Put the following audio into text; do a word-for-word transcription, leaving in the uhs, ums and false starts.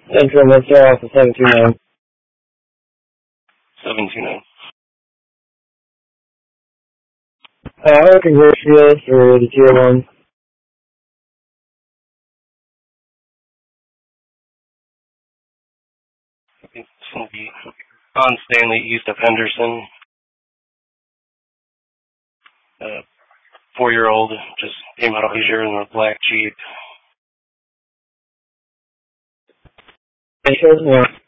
Central Missile Office seven two nine. seven two nine. Uh, I have a conversion for the tier one. It's going to be on Stanley, east of Henderson. Uh, four-year-old just came out of leisure in a black Jeep. It shows one.